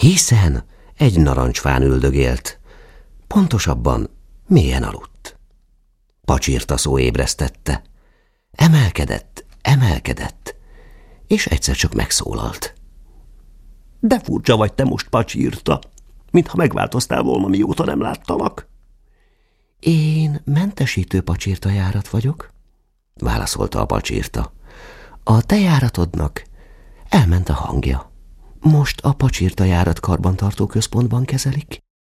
Hiszen egy narancsfán üldögélt, pontosabban mélyen aludt. Pacsirtaszó ébresztette. Emelkedett, és egyszer csak megszólalt. De furcsa vagy te most, Pacsirta, mintha megváltoztál volna, mióta nem láttalak. Én mentesítő pacsirtajárat vagyok, válaszolta a pacsirta. A te járatodnak elment a hangja. Most a pacsirtajárat karbantartó központban kezelik.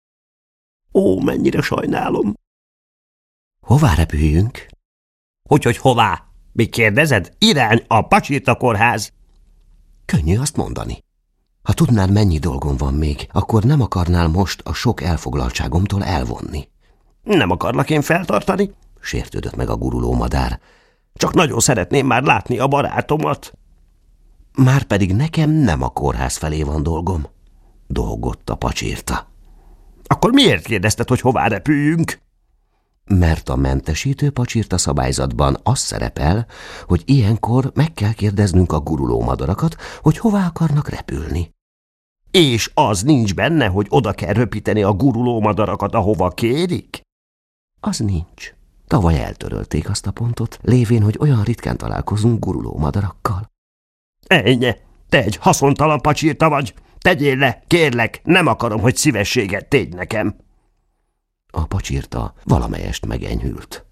Ó, mennyire sajnálom. Hová repüljünk? Hogy hová? Még kérdezed? Irány a Pacsirta kórház. Könnyű azt mondani. Ha tudnád, mennyi dolgom van még, akkor nem akarnál most a sok elfoglaltságomtól elvonni. Nem akarlak én feltartani, sértődött meg a guruló madár. Csak nagyon szeretném már látni a barátomat. Márpedig nekem nem a kórház felé van dolgom, dolgott a Pacsirta. Akkor miért kérdezted, hogy hová repüljünk? Mert a mentesítő pacsirta szabályzatban az szerepel, hogy ilyenkor meg kell kérdeznünk a guruló madarakat, hogy hová akarnak repülni. És az nincs benne, hogy oda kell röpíteni a guruló madarakat, ahova kérik? Az nincs. Tavaly eltörölték azt a pontot, lévén, hogy olyan ritkán találkozunk guruló madarakkal. Ennyi, te egy haszontalan pacsirta vagy. Tegyél le, kérlek, nem akarom, hogy szívességet tégy nekem. A pacsirta valamelyest megenyhült.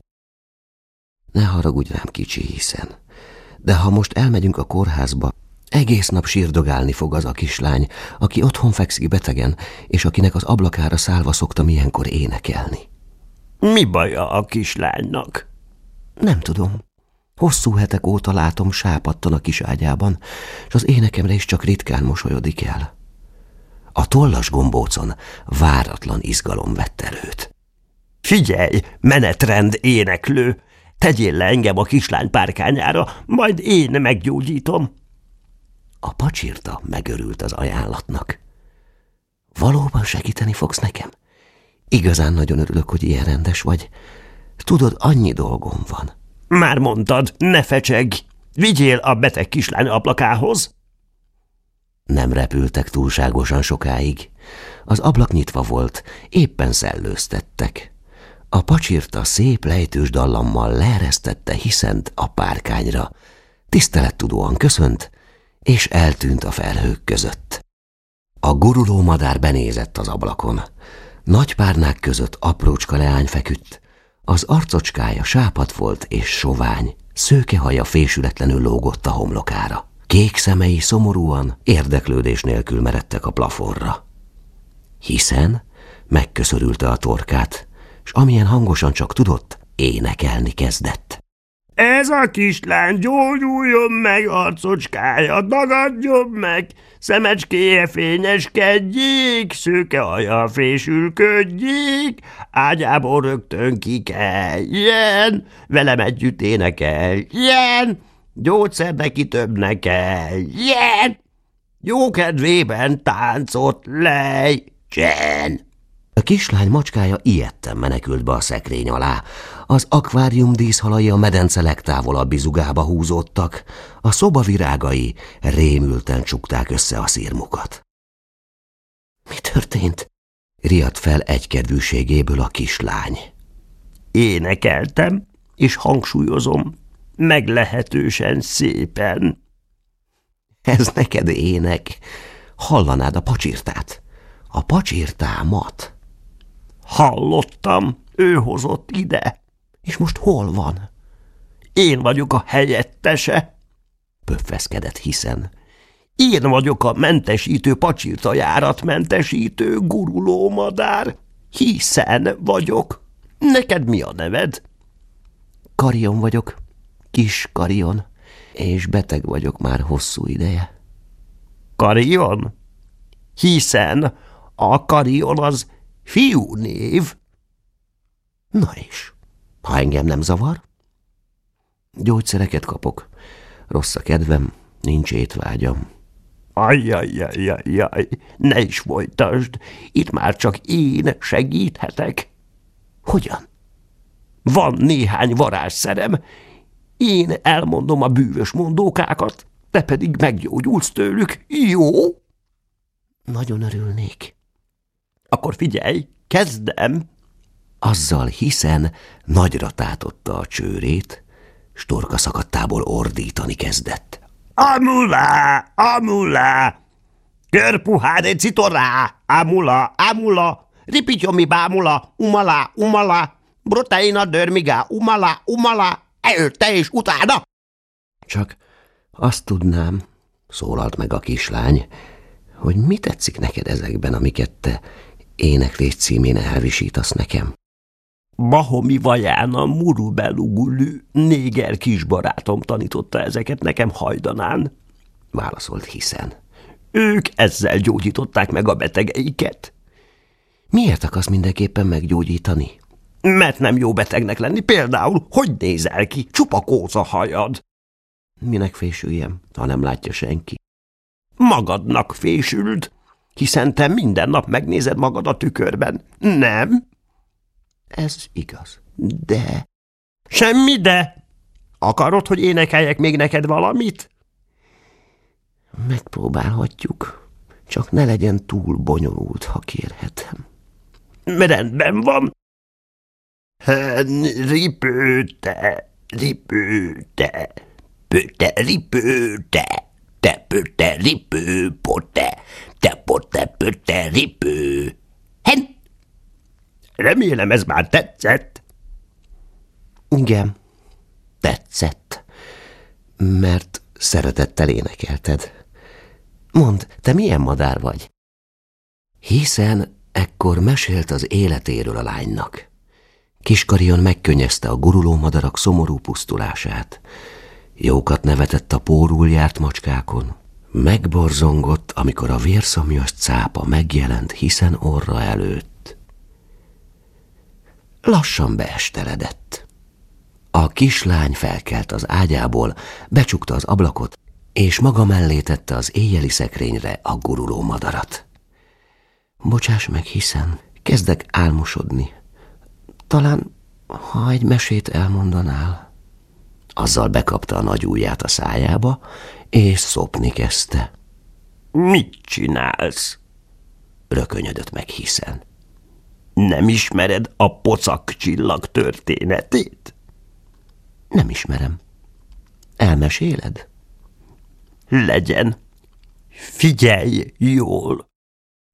Ne haragudj rám, kicsi, hiszen. De ha most elmegyünk a kórházba, egész nap sírdogálni fog az a kislány, aki otthon fekszik betegen, és akinek az ablakára szállva szoktam ilyenkor énekelni. Mi baja a kislánynak? Nem tudom. Hosszú hetek óta látom, sápadtan a kis ágyában, és az énekemre is csak ritkán mosolyodik el. A tollas gombócon váratlan izgalom vett erőt. Figyelj, menetrend éneklő! Tegyél le engem a kislány párkányára, majd én meggyógyítom. A pacsirta megörült az ajánlatnak. Valóban segíteni fogsz nekem? Igazán nagyon örülök, hogy ilyen rendes vagy. Tudod, annyi dolgom van. Már mondtad, ne fecsegj! Vigyél a beteg kislány ablakához! Nem repültek túlságosan sokáig. Az ablak nyitva volt, éppen szellőztettek. A pacsirta szép lejtős dallammal leeresztette Hiszent a párkányra. Tisztelettudóan köszönt, és eltűnt a felhők között. A guruló madár benézett az ablakon. Nagy párnák között aprócska leány feküdt. Az arcocskája sápadt volt és sovány, szőke haja fésületlenül lógott a homlokára. Kék szemei szomorúan, érdeklődés nélkül meredtek a plafonra. Hiszen megköszörülte a torkát, s amilyen hangosan csak tudott, énekelni kezdett. Ez a kislány gyógyuljon meg, arcocskája, dagadjon meg, szemecskéje fényeskedjék, szőke haja fésülködjék, ágyából rögtön kikeljen, velem együtt énekeljen, gyógyszer neki több ne kelljen, jó kedvében táncot lejtsen. A kislány macskája ijedten menekült be a szekrény alá. Az akvárium díszhalai a medence legtávolabbi zugába húzódtak, a szoba virágai rémülten csukták össze a szirmukat. Mi történt? Riadt fel egykedvűségéből a kislány. Énekeltem, és hangsúlyozom, meglehetősen szépen. Ez neked ének. Hallanád a pacsirtát, a pacsirtámat. Hallottam, ő hozott ide. És most hol van? Én vagyok a helyettese, pöffeszkedett Hiszen. Én vagyok a mentesítő pacsirtajárat mentesítő guruló madár. Hiszen vagyok. Neked mi a neved? Karion vagyok, kis Karion, és beteg vagyok már hosszú ideje. Karion? Hiszen a Karion az fiú név. Na és, ha engem nem zavar? Gyógyszereket kapok. Rossz a kedvem, nincs étvágyam. Ajjajjajjaj, ne is folytasd, itt már csak én segíthetek. Hogyan? Van néhány varázsszerem, én elmondom a bűvös mondókákat, te pedig meggyógyulsz tőlük, jó? Nagyon örülnék. Akkor figyelj, kezdem! Azzal Hiszen nagyra tátotta a csőrét, s torka szakadtából ordítani kezdett. Amula, amula! Körpuhád egy citorá! Amula, amula! Ripityomi bámula! Umala, umala! Proteina dörmigá! Umala, umala! Előtte és utána! Csak azt tudnám, szólalt meg a kislány, hogy mi tetszik neked ezekben, amiket te éneklés címén elvisítasz nekem. Bahomi Vajána Murubelugulű néger kisbarátom tanította ezeket nekem hajdanán, válaszolt Hiszen. Ők ezzel gyógyították meg a betegeiket. Miért akarsz mindenképpen meggyógyítani? Mert nem jó betegnek lenni, például, hogy nézel ki, csupa kóca hajad. Minek fésüljem, ha nem látja senki? Magadnak fésüld, hiszen te minden nap megnézed magad a tükörben, nem? Ez igaz, de... Semmi de! Akarod, hogy énekeljek még neked valamit? Megpróbálhatjuk, csak ne legyen túl bonyolult, ha kérhetem. Rendben van. Ripőte, ripőte, pöte, ripőte, te pöte, ripő, pote, te pote, pöte, ripő. Hen! Remélem, ez már tetszett. Igen, tetszett, mert szeretettel énekelted. Mondd, te milyen madár vagy? Hiszen ekkor mesélt az életéről a lánynak. Kiskarion megkönnyezte a guruló madarak szomorú pusztulását. Jókat nevetett a pórul járt macskákon. Megborzongott, amikor a vérszomjas cápa megjelent Hiszen orra előtt. Lassan beesteledett. A kislány felkelt az ágyából, becsukta az ablakot, és maga mellé tette az éjjeli szekrényre a guruló madarat. Bocsáss meg, Hiszen, kezdek álmosodni. Talán, ha egy mesét elmondanál. Azzal bekapta a nagy ujját a szájába, és szopni kezdte. Mit csinálsz? Rökönyödött meg Hiszen. Nem ismered a pocak csillag történetét? Nem ismerem. Elmeséled? Legyen. Figyelj jól!